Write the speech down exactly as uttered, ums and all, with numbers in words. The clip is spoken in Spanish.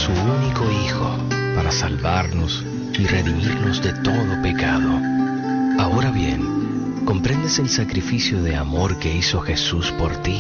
su único Hijo para salvarnos y redimirnos de todo pecado. Ahora bien, ¿comprendes el sacrificio de amor que hizo Jesús por ti?